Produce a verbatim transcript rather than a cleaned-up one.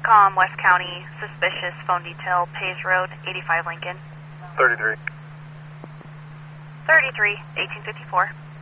TRANSCOM, West County, suspicious phone detail, Pays Road, eighty-five Lincoln. thirty-three. thirty-three, eighteen fifty-four.